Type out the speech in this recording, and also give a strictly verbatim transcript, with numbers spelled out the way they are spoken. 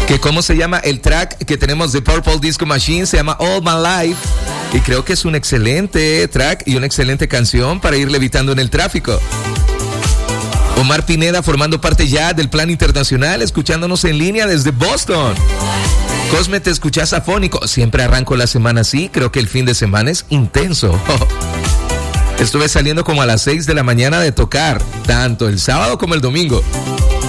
que cómo se llama el track que tenemos de Purple Disco Machine, se llama All My Life, y creo que es un excelente track y una excelente canción para ir levitando en el tráfico. Omar Pineda formando parte ya del plan internacional, escuchándonos en línea desde Boston. Cosme, te escuchas afónico. Siempre arranco la semana así, creo que el fin de semana es intenso. Estuve saliendo como a las seis de la mañana de tocar, tanto el sábado como el domingo.